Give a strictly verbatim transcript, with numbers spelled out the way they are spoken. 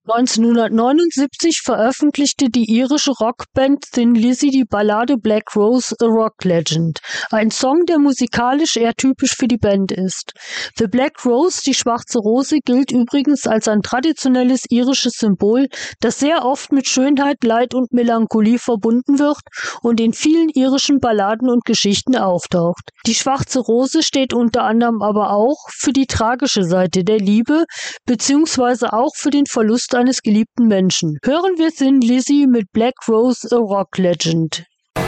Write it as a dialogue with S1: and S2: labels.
S1: neunzehnhundertneunundsiebzig veröffentlichte die irische Rockband Thin Lizzy die Ballade Black Rose, A Rock Legend, ein Song, der musikalisch eher typisch für die Band ist. The Black Rose, die schwarze Rose, gilt übrigens als ein traditionelles irisches Symbol, das sehr oft mit Schönheit, Leid und Melancholie verbunden wird und in vielen irischen Balladen und Geschichten auftaucht. Die schwarze Rose steht unter anderem aber auch für die tragische Seite der Liebe, beziehungsweise auch für den Verlust eines geliebten Menschen. Hören wir Thin Lizzy mit Black Rose, A Rock Legend.